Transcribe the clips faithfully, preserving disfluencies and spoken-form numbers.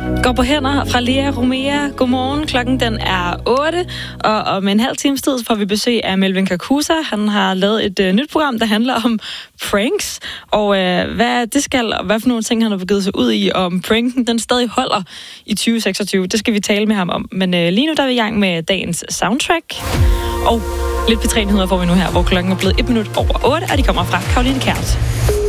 Går på hænder fra Lea Romea. Godmorgen. Klokken den er otte, og om en halv times tid får vi besøg af Melvin Karkusa. Han har lavet et øh, nyt program, der handler om pranks, og øh, hvad det skal, og hvad for nogle ting, han har begivet sig ud i, og om pranken den stadig holder i tyve seksogtyve. Det skal vi tale med ham om. Men øh, lige nu der er vi i gang med dagens soundtrack. Og lidt P tre-nyheder får vi nu her, hvor klokken er blevet et minut over otte, og de kommer fra Caroline Kjært.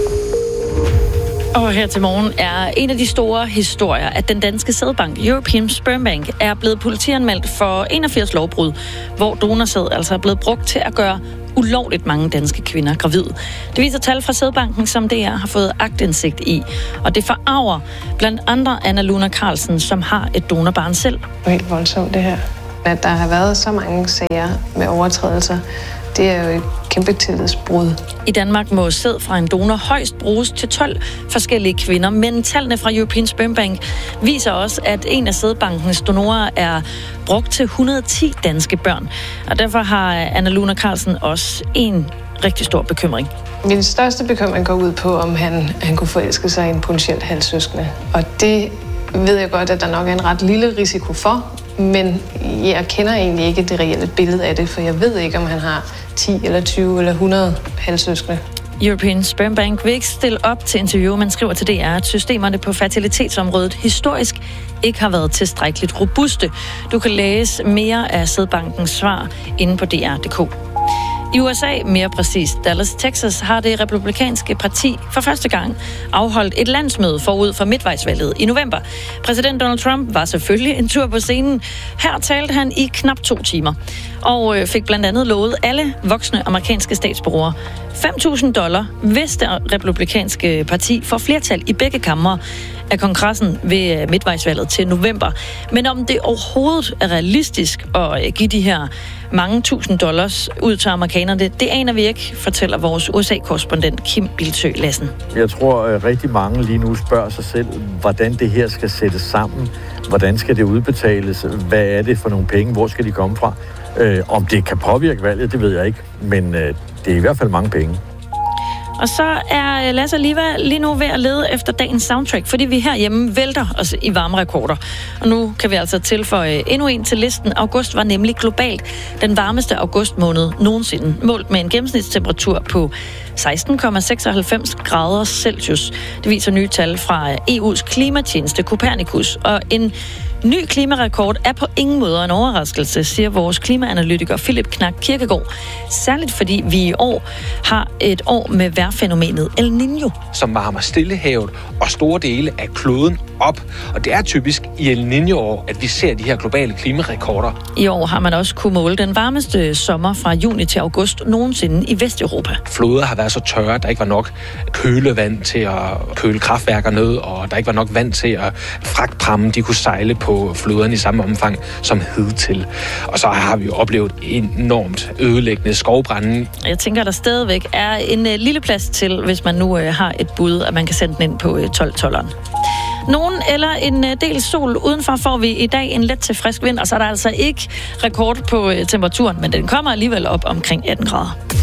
Og her til morgen er en af de store historier, at den danske sædbank European Sperm Bank er blevet politianmeldt for enogfirs lovbrud, hvor donorsæd altså er blevet brugt til at gøre ulovligt mange danske kvinder gravide. Det viser tal fra sædbanken, som D R har fået aktindsigt i, og det forarver blandt andre Anna Luna Carlsen, som har et donorbarn selv. Det er helt voldsomt det her. At der har været så mange sager med overtrædelser, det er jo et kæmpe tillidsbrud. I Danmark må sæd fra en donor højst bruges til tolv forskellige kvinder, men tallene fra European Sperm Bank viser også, at en af sædbankens donorer er brugt til et hundrede og ti danske børn. Og derfor har Anna Luna Carlsen også en rigtig stor bekymring. Min største bekymring går ud på, om han, han kunne forelske sig i en potentielt halvsøskende. Og det ved jeg godt, at der nok er en ret lille risiko for, men jeg kender egentlig ikke det reelle billede af det, for jeg ved ikke, om han har ti eller tyve eller hundrede halvsøskende. European Sperm Bank vil ikke stille op til interview, men skriver til D R, at systemerne på fertilitetsområdet historisk ikke har været tilstrækkeligt robuste. Du kan læse mere af sædbankens svar inde på D R punktum d k. I U S A, mere præcist Dallas, Texas, har det republikanske parti for første gang afholdt et landsmøde forud for midtvejsvalget i november. Præsident Donald Trump var selvfølgelig en tur på scenen. Her talte han i knap to timer og fik blandt andet lovet alle voksne amerikanske statsborgere fem tusind dollar, hvis det republikanske parti får flertal i begge kamre af kongressen ved midtvejsvalget til november. Men om det overhovedet er realistisk at give de her mange tusind dollars ud til amerikanerne, det aner vi ikke, fortæller vores U S A-korrespondent Kim Bildsøe Lassen. Jeg tror, at rigtig mange lige nu spørger sig selv, hvordan det her skal sættes sammen. Hvordan skal det udbetales? Hvad er det for nogle penge? Hvor skal de komme fra? Øh, om det kan påvirke valget, det ved jeg ikke. Men øh, det er i hvert fald mange penge. Og så er Lasse og Liva lige nu ved at lede efter dagens soundtrack, fordi vi herhjemme vælter os i varmerekorder. Og nu kan vi altså tilføje endnu en til listen. August var nemlig globalt den varmeste augustmåned nogensinde, målt med en gennemsnitstemperatur på seksten komma seksoghalvfems grader Celsius. Det viser nye tal fra E U's klimatjeneste Copernicus, og en ny klimarekord er på ingen måde en overraskelse, siger vores klimaanalytiker Philip Knak Kirkegaard. Særligt fordi vi i år har et år med vejrfænomenet El Niño, som varmer Stillehavet og store dele af kloden op. Og det er typisk i El Niño-år, at vi ser de her globale klimarekorder. I år har man også kunne måle den varmeste sommer fra juni til august nogensinde i Vesteuropa. Floder har været så tørre, der ikke var nok kølevand til at køle kraftværker ned, og der ikke var nok vand til at fragtpramme, de kunne sejle på floderne i samme omfang som hidtil. Og så har vi jo oplevet enormt ødelæggende skovbrænde. Jeg tænker, der stadigvæk er en uh, lille plads til, hvis man nu uh, har et bud, at man kan sende den ind på uh, tolv-tolleren. Nogen eller en del sol udenfor får vi i dag en let til frisk vind, og så er der altså ikke rekord på uh, temperaturen, men den kommer alligevel op omkring atten grader.